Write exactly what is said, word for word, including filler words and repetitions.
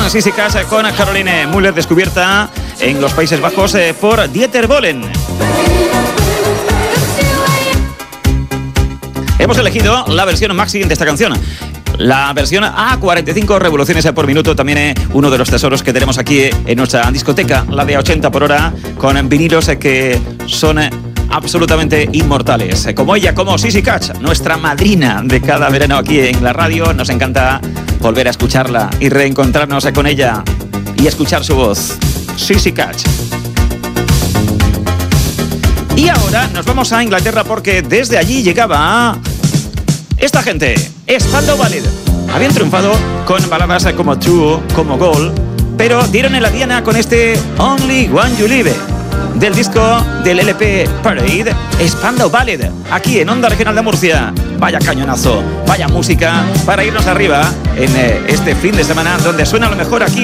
Sissy Catch con Caroline Müller, descubierta en los Países Bajos eh, por Dieter Bohlen. Hemos elegido la versión maxi de esta canción. La versión a cuarenta y cinco revoluciones por minuto, también es uno de los tesoros que tenemos aquí en nuestra discoteca, la de ochenta por hora, con vinilos que son absolutamente inmortales. Como ella, como Sissy Catch, nuestra madrina de cada verano aquí en la radio. Nos encanta volver a escucharla y reencontrarnos con ella y escuchar su voz. Sissy Catch. Y ahora nos vamos a Inglaterra porque desde allí llegaba esta gente, Spandau Ballet. Habían triunfado con baladas como True, como Gold, pero dieron en la diana con este Only One You Live, del disco del L P Parade, Spandau Ballet, aquí en Onda Regional de Murcia. Vaya cañonazo, vaya música para irnos arriba en este fin de semana donde suena lo mejor aquí